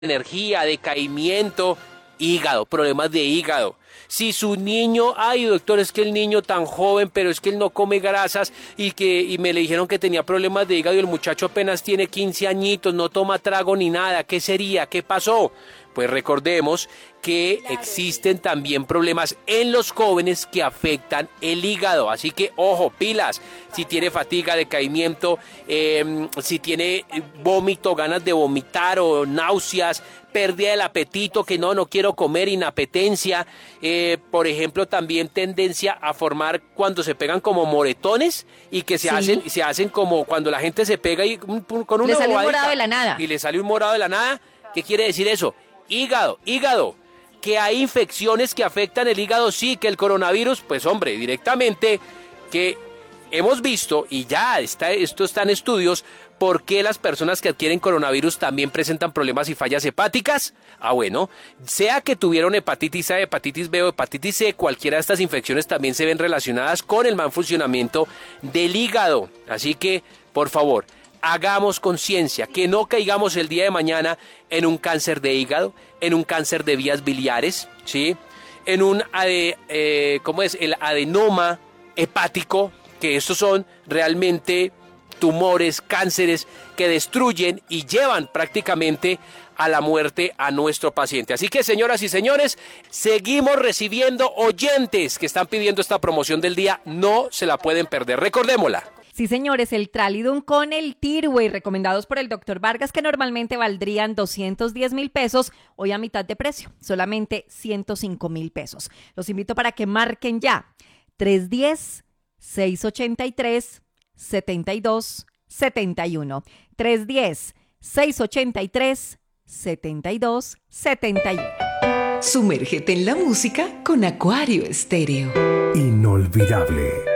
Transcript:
energía, decaimiento, hígado, problemas de hígado. Si su niño, ay doctor, es que el niño tan joven, pero es que él no come grasas y me le dijeron que tenía problemas de hígado y el muchacho apenas tiene 15 añitos, no toma trago ni nada, ¿qué sería? ¿Qué pasó? Pues recordemos que existen también problemas en los jóvenes que afectan el hígado, así que ojo, pilas, si tiene fatiga, decaimiento, si tiene vómito, ganas de vomitar o náuseas, pérdida del apetito, que no quiero comer, inapetencia, por ejemplo también tendencia a formar cuando se pegan como moretones y que se hacen como cuando la gente se pega y con una le sale un morado de la nada. Y le sale un morado de la nada. ¿Qué quiere decir eso? Hígado, que hay infecciones que afectan el hígado, sí, que el coronavirus, pues hombre, directamente, que hemos visto, y ya esto está en estudios, por qué las personas que adquieren coronavirus también presentan problemas y fallas hepáticas. Bueno, sea que tuvieron hepatitis A, hepatitis B o hepatitis C, cualquiera de estas infecciones también se ven relacionadas con el mal funcionamiento del hígado. Así que, por favor, hagamos conciencia, que no caigamos el día de mañana en un cáncer de hígado, en un cáncer de vías biliares, ¿sí? En un el adenoma hepático, que estos son realmente tumores, cánceres que destruyen y llevan prácticamente a la muerte a nuestro paciente. Así que, señoras y señores, seguimos recibiendo oyentes que están pidiendo esta promoción del día, no se la pueden perder, recordémosla. Sí, señores, el Tralidum con el Tirway, recomendados por el doctor Vargas, que normalmente valdrían 210,000 pesos, hoy a mitad de precio, solamente 105,000 pesos. Los invito para que marquen ya, 310-683-7271, 310-683-7271. Sumérgete en la música con Acuario Estéreo. Inolvidable.